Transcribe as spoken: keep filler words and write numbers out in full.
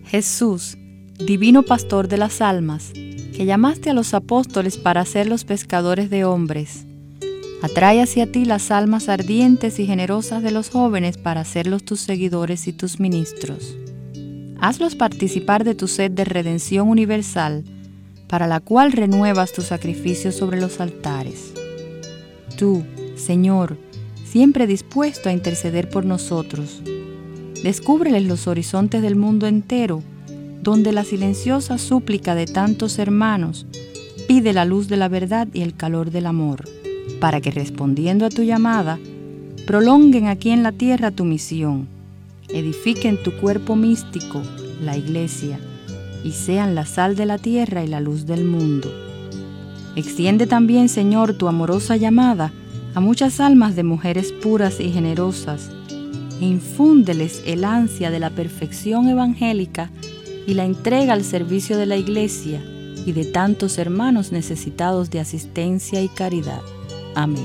Jesús, divino pastor de las almas, que llamaste a los apóstoles para hacerlos pescadores de hombres, atrae hacia ti las almas ardientes y generosas de los jóvenes para hacerlos tus seguidores y tus ministros. Hazlos participar de tu sed de redención universal, para la cual renuevas tus sacrificios sobre los altares. Tú, Señor, siempre dispuesto a interceder por nosotros, descúbreles los horizontes del mundo entero, donde la silenciosa súplica de tantos hermanos pide la luz de la verdad y el calor del amor, para que respondiendo a tu llamada, prolonguen aquí en la tierra tu misión, edifiquen tu cuerpo místico, la Iglesia, y sean la sal de la tierra y la luz del mundo. Extiende también, Señor, tu amorosa llamada a muchas almas de mujeres puras y generosas, e infúndeles el ansia de la perfección evangélica y la entrega al servicio de la Iglesia y de tantos hermanos necesitados de asistencia y caridad. Amén.